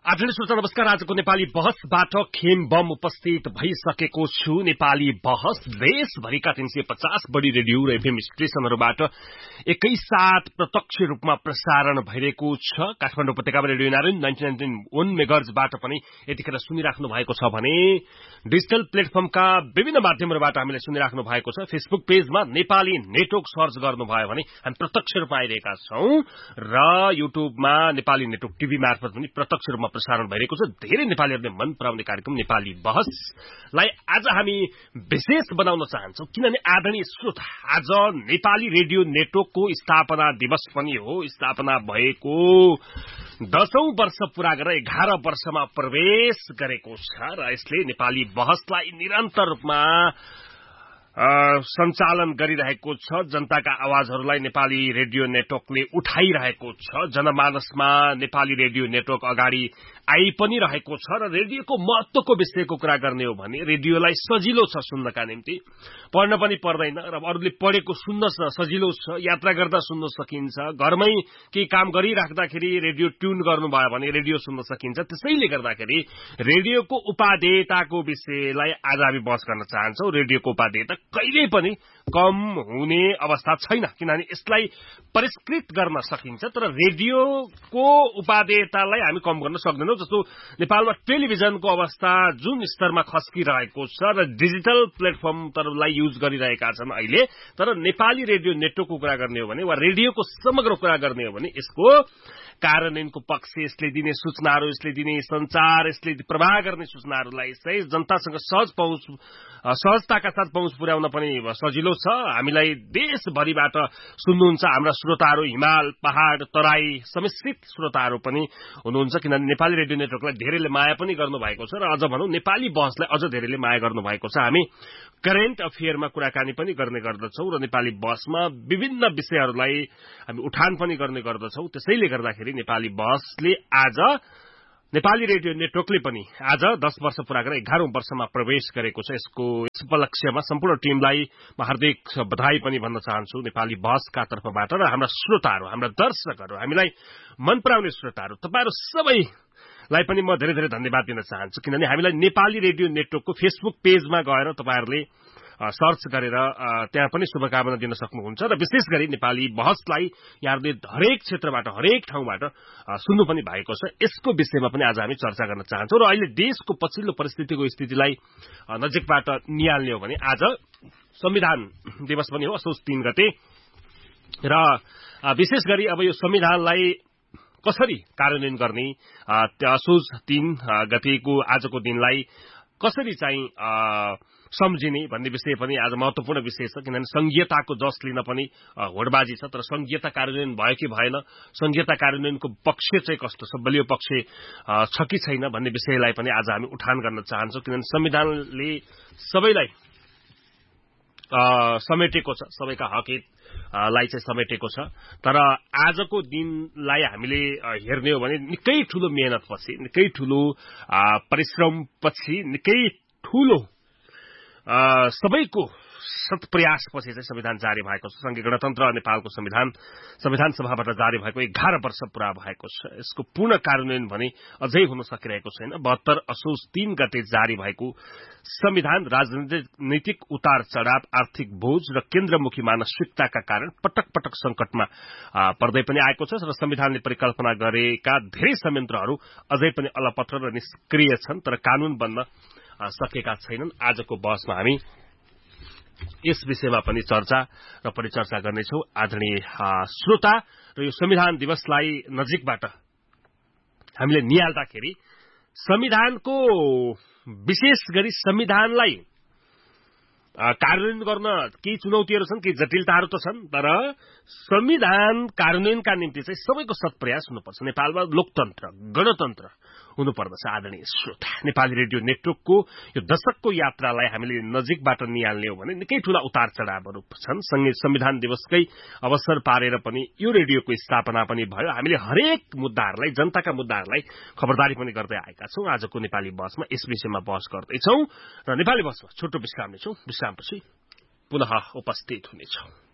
आदरणीय श्रोता नमस्कार। आजको नेपाली बहसबाट खेम बम उपस्थित भइसकेको छु। नेपाली बहस देशभरिका 350 बढी रेडियो र एफएम स्टेशनहरूबाट एकैसाथ प्रत्यक्ष रूपमा प्रसारण भइरहेको छ। काठमाडौँ उपत्यकामा रेडियो नारायण 99.1 मेगाहर्जबाट पनि यतिखेर सुनिराख्नु भएको छ भने डिजिटल प्लेटफर्मका विभिन्न माध्यमहरूबाट हामीले सुनिराख्नु भएको छ। फेसबुक पेजमा नेपाली नेटवर्क सर्च गर्नुभयो भने हामी प्रत्यक्ष रूपमा आइरहेका छौं र युट्युबमा नेपाली नेटवर्क टिभी मार्फत पनि प्रत्यक्ष रूपमा प्रसारण भइरहेको छ। धेरै नेपालीहरूले मन पराउने कार्यक्रम नेपाली बहसलाई आज हामी विशेष बनाउन चाहन्छौं, किनभने आदरणीय श्रोता आज नेपाली रेडियो नेटवर्कको स्थापना दिवस पनि हो। स्थापना भएको 10औं वर्ष पूरा गरेर 11 वर्षमा प्रवेश गरेको छ र यसले नेपाली बहसलाई निरन्तर रूपमा सञ्चालन गरिरहेको छ। जनताका आवाजहरूलाई नेपाली रेडियो नेटवर्कले उठाइरहेको छ। जनमानसमा नेपाली रेडियो नेटवर्क अगाडि आइ पनि रहेको छ र रेडियोको महत्वको विषयको कुरा गर्ने हो भने रेडियोलाई सजिलो छ सुन्नका निम्ति। पढ्न पनि पर्दैन र अरूले पढेको सुन्न सजिलो छ। यात्रा गर्दा सुन्न सकिन्छ। घरमै केही काम गरिराख्दाखेरि रेडियो ट्युन गर्नुभयो भने रेडियो सुन्न सकिन्छ। त्यसैले गर्दाखेरि रेडियोको उपादेयताको विषयलाई आज हामी बहस गर्न चाहन्छौं। रेडियोको उपादेयता कहिल्यै पनि कम हुने अवस्था छैन, किनभने यसलाई परिष्कृत गर्न सकिन्छ तर रेडियोको उपादेयतालाई हामी कम गर्न सक्दैनौं। जस्तो नेपालमा टेलिभिजनको अवस्था जुन स्तरमा खस्किरहेको छ र डिजिटल प्लेटफर्मलाई युज गरिरहेका छन् अहिले, तर नेपाली रेडियो नेटवर्कको कुरा गर्ने हो भने वा रेडियोको समग्र कुरा गर्ने हो भने यसको कार्यान्वयनको पक्ष, यसले दिने सूचनाहरू, यसले दिने संचार, यसले प्रवाह गर्ने सूचनाहरूलाई सही जनतासँग सहजताका साथ पहुँच पुर्याउन पनि सजिलो छ। हामीलाई देशभरिबाट सुन्नुहुन्छ हाम्रा श्रोताहरू, हिमाल, पहाड, तराई समिश्रित श्रोताहरू पनि हुनुहुन्छ, किनभने नेपाली रेडियो नेटवर्कलाई धेरैले माया पनि गर्नुभएको छ र अझ भनौं नेपाली बहसलाई अझ धेरैले माया गर्नुभएको छ। हामी करेन्ट अफेयरमा कुराकानी पनि गर्ने गर्दछौं र नेपाली बहसमा विभिन्न विषयहरूलाई हामी उठान पनि गर्ने गर्दछौं। त्यसैले गर्दाखेरि नेपाली बहसले आज नेपाली रेडियो नेटवर्कले पनि आज 10 वर्ष पूरा गरेर 11औं वर्षमा प्रवेश गरेको छ। यसको यस उपलक्ष्यमा सम्पूर्ण टिमलाई म हार्दिक बधाई पनि भन्न चाहन्छु नेपाली बहसका तर्फबाट र हाम्रा श्रोताहरू, हाम्रा दर्शकहरू, हामीलाई मन पराउने श्रोताहरू तपाईहरु सबैलाई पनि म धेरै धेरै धन्यवाद दिन चाहन्छु, किनभने हामीलाई नेपाली रेडियो नेटवर्कको फेसबुक पेजमा गएर तपाईहरुले सर्च गरेर त्यहाँ पनि शुभकामना दिन सक्नुहुन्छ र विशेष गरी नेपाली बहसलाई यहाँहरूले हरेक क्षेत्रबाट, हरेक ठाउँबाट सुन्नु पनि भएको छ। यसको विषयमा पनि आज हामी चर्चा गर्न चाहन्छौं र अहिले देशको पछिल्लो परिस्थितिको स्थितिलाई नजिकबाट निहाल्ने हो भने आज संविधान दिवस पनि हो, असोज 3 गते र विशेष गरी अब यो संविधानलाई कसरी कार्यान्वयन गर्ने, असोज 3 गतेको आजको दिनलाई कसरी चाहिँ सम्झिने भन्ने विषय पनि आज महत्वपूर्ण विषय छ, किनभने संघीयताको जस लिन पनि होडबाजी छ तर संघीयता कार्यान्वयन भयो कि भएन, संघीयता कार्यान्वयनको पक्ष चाहिँ कस्तो छ, बलियो पक्ष छ कि छैन भन्ने विषयलाई पनि आज हामी उठान गर्न चाहन्छौं, किनभने संविधानले सबैलाई समेटेको छ, सबैका हकलाई चाहिँ समेटेको छ। तर आजको दिनलाई हामीले हेर्ने हो भने निकै ठूलो मेहनतपछि, निकै ठूलो परिश्रमपछि, निकै ठूलो सबैको सत प्रयासपछि चाहिँ संविधान जारी भएको छ। संघीय गणतन्त्र नेपालको संविधान सभाबाट जारी भएको 11 वर्ष पूरा भएको छ। यसको पूर्ण कार्यान्वयन भने अझै हुन सकिरहेको छैन। 72 असोज 3 गते जारी भएको संविधान राजनीतिक उतार चढाव, आर्थिक बोझ र केन्द्रमुखी मानसिकताका कारण पटक पटक संकटमा पर्दै पनि आएको छ र संविधानले परिकल्पना गरेका धेरै संयन्त्रहरू अझै पनि अलपत्र र निष्क्रिय छन् तर कानून बन्न सकेका छैनन्। आजको बहसमा हामी यस विषयमा पनि चर्चा र परिचर्चा गर्नेछौं। आदरणीय श्रोता, र यो संविधान दिवसलाई नजिकबाट हामीले निहाल्दाखेरि संविधानको विशेष गरी संविधानलाई कार्यान्वयन गर्न केही चुनौतीहरू छन्, केही जटिलताहरू त छन्, तर संविधान कार्यान्वयनका निम्ति चाहिँ सबैको सत्प्रयास हुनुपर्छ। नेपालमा लोकतन्त्र, गणतन्त्र हुनुपर्दछ। आदरणीय श्रोता, नेपाली रेडियो नेटवर्कको यो दशकको यात्रालाई हामीले नजिकबाट निहाल्ने हो भने निकै ठूला उतार चढावहरू छन्। संविधान दिवसकै अवसर पारेर पनि यो रेडियोको स्थापना पनि भयो। हामीले हरेक मुद्दाहरूलाई, जनताका मुद्दाहरूलाई खबरदारी पनि गर्दै आएका छौं। आजको नेपाली बहसमा यस विषयमा बहस गर्दैछौं र नेपाली बहसमा छोटो विश्राम लिन्छौं। विश्रामपछि पुनः उपस्थित हुनेछौं।